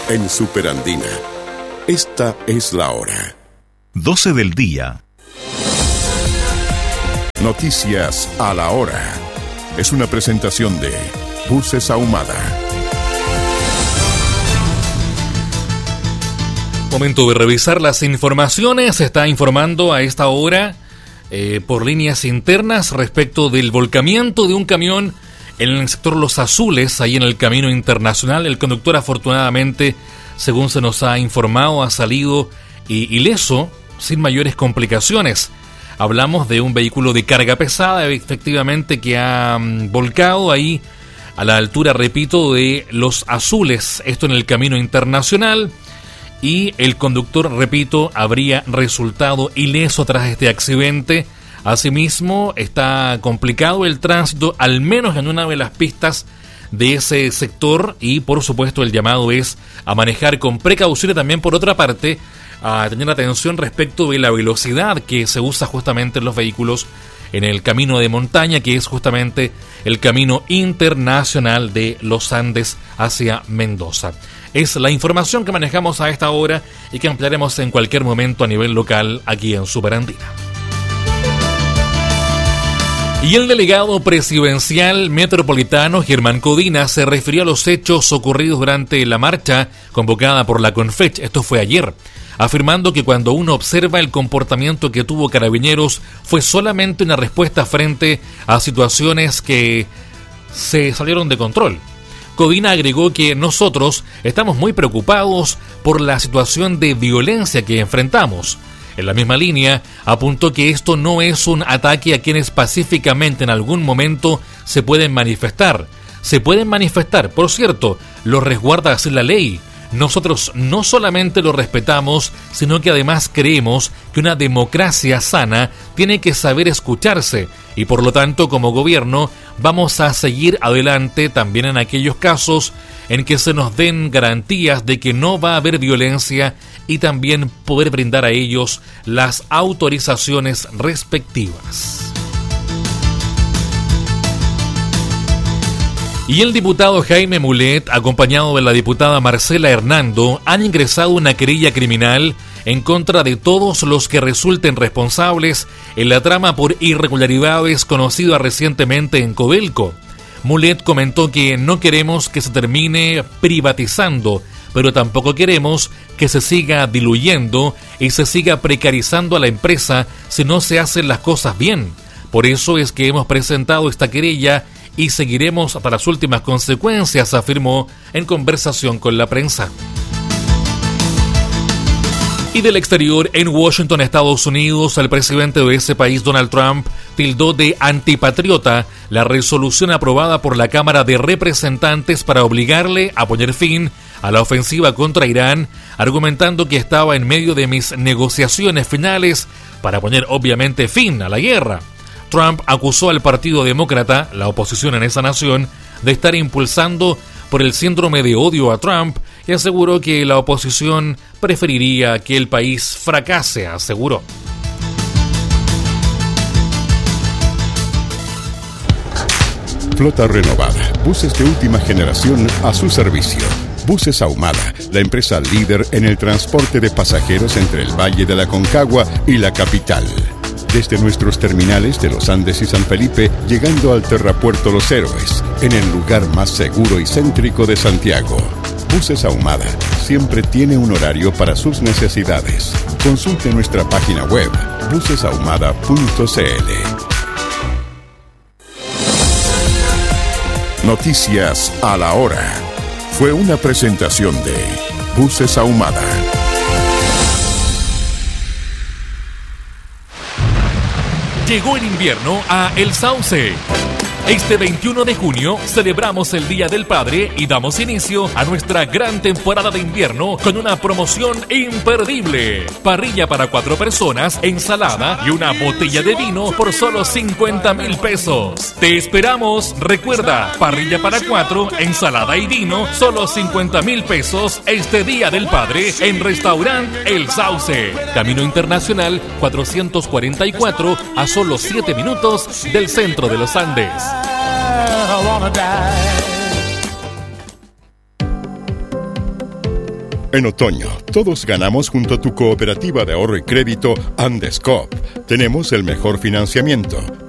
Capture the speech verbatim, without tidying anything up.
en Superandina. Esta es la hora. doce del día. Noticias a la hora. Es una presentación de Buses Ahumada. Momento de revisar las informaciones. Se está informando a esta hora eh, por líneas internas respecto del volcamiento de un camión en el sector Los Azules, ahí en el Camino Internacional. El conductor, afortunadamente, según se nos ha informado, ha salido ileso, sin mayores complicaciones. Hablamos de un vehículo de carga pesada, efectivamente, que ha um, volcado ahí a la altura, repito, de Los Azules, esto en el Camino Internacional, y el conductor, repito, habría resultado ileso tras este accidente. Asimismo, está complicado el tránsito, al menos en una de las pistas de ese sector, y por supuesto el llamado es a manejar con precaución y también, por otra parte, a tener atención respecto de la velocidad que se usa justamente en los vehículos en el camino de montaña, que es justamente el Camino Internacional de los Andes hacia Mendoza. Es la información que manejamos a esta hora y que ampliaremos en cualquier momento a nivel local aquí en Superandina. Y el delegado presidencial metropolitano Germán Codina se refirió a los hechos ocurridos durante la marcha convocada por la CONFECH, esto fue ayer, afirmando que cuando uno observa el comportamiento que tuvo Carabineros fue solamente una respuesta frente a situaciones que se salieron de control. Codina agregó que nosotros estamos muy preocupados por la situación de violencia que enfrentamos. En la misma línea, apuntó que esto no es un ataque a quienes pacíficamente en algún momento se pueden manifestar. Se pueden manifestar, por cierto, lo resguarda así la ley. Nosotros no solamente lo respetamos, sino que además creemos que una democracia sana tiene que saber escucharse y por lo tanto como gobierno vamos a seguir adelante también en aquellos casos en que se nos den garantías de que no va a haber violencia y también poder brindar a ellos las autorizaciones respectivas. Y el diputado Jaime Mulet, acompañado de la diputada Marcela Hernando, han ingresado una querella criminal en contra de todos los que resulten responsables en la trama por irregularidades conocida recientemente en Codelco. Mulet comentó que no queremos que se termine privatizando, pero tampoco queremos que se siga diluyendo y se siga precarizando a la empresa si no se hacen las cosas bien. Por eso es que hemos presentado esta querella y seguiremos hasta las últimas consecuencias, afirmó en conversación con la prensa. Y del exterior, en Washington, Estados Unidos, el presidente de ese país, Donald Trump, tildó de antipatriota la resolución aprobada por la Cámara de Representantes para obligarle a poner fin a la ofensiva contra Irán, argumentando que estaba en medio de mis negociaciones finales para poner obviamente fin a la guerra. Trump acusó al Partido Demócrata, la oposición en esa nación, de estar impulsando por el síndrome de odio a Trump y aseguró que la oposición preferiría que el país fracase, aseguró. Flota renovada, buses de última generación a su servicio. Buses Ahumada, la empresa líder en el transporte de pasajeros entre el Valle de la Aconcagua y la capital. Desde nuestros terminales de Los Andes y San Felipe, llegando al Terrapuerto Los Héroes, en el lugar más seguro y céntrico de Santiago. Buses Ahumada siempre tiene un horario para sus necesidades. Consulte nuestra página web, buses ahumada punto c l. Noticias a la hora. Fue una presentación de Buses Ahumada. Llegó el invierno a El Sauce. Este veintiuno de junio celebramos el Día del Padre y damos inicio a nuestra gran temporada de invierno con una promoción imperdible. Parrilla para cuatro personas, ensalada y una botella de vino por solo cincuenta mil pesos. Te esperamos. Recuerda, parrilla para cuatro, ensalada y vino, solo cincuenta mil pesos este Día del Padre en Restaurant El Sauce. Camino Internacional cuatrocientos cuarenta y cuatro, a solo siete minutos del centro de los Andes. En otoño, todos ganamos junto a tu cooperativa de ahorro y crédito Andescoop. Tenemos el mejor financiamiento,